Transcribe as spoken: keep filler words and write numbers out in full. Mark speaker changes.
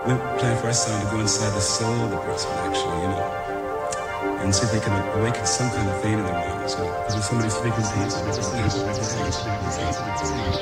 Speaker 1: we're playing for our sound to go inside the soul of the person, actually, you know, and see if they can awaken some kind of vein in their minds, you know, because there's so many frequencies.